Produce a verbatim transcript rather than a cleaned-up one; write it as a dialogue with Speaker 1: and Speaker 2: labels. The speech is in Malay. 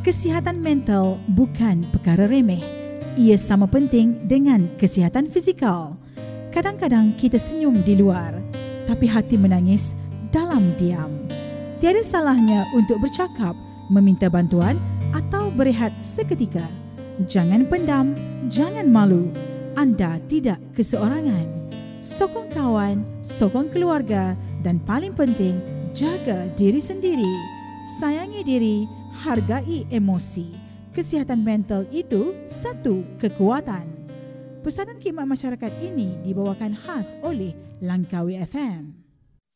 Speaker 1: Kesihatan mental bukan perkara remeh. Ia sama penting dengan kesihatan fizikal. Kadang-kadang kita senyum di luar, tapi hati menangis dalam diam. Tiada salahnya untuk bercakap, meminta bantuan atau berehat seketika. Jangan pendam, jangan malu. Anda tidak keseorangan. Sokong kawan, sokong keluarga dan paling penting, jaga diri sendiri. Sayangi diri, hargai emosi. Kesihatan mental itu satu kekuatan. Pesanan khidmat masyarakat ini dibawakan khas oleh Langkawi F M.